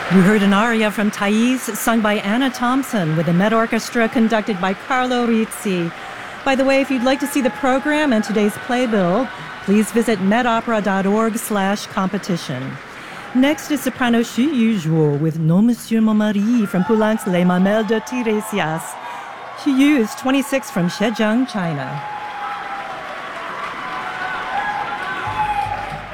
You heard an aria from Thais, sung by Anna Thompson, with the Met Orchestra conducted by Carlo Rizzi. By the way, if you'd like to see the program and today's playbill, please visit metopera.org/competition. Next is soprano Xu Yuzhuo with Non Monsieur Mon Mari from Poulenc's Les Mamelles de Tiresias. Xu Yu is 26 from Zhejiang, China.